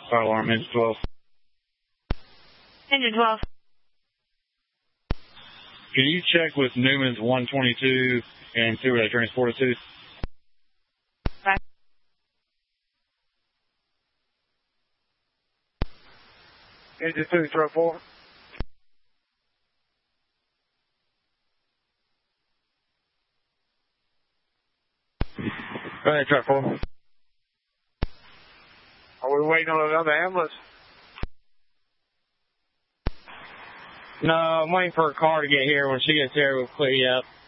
Fire alarm, engine 12. Engine 12. Can you check with Newman's 122 and see where they transported to? Okay. Engine 2, throw 4. Go ahead, truck 4. Are we waiting on another ambulance? No, I'm waiting for a car to get here. When she gets here, we'll clear you up.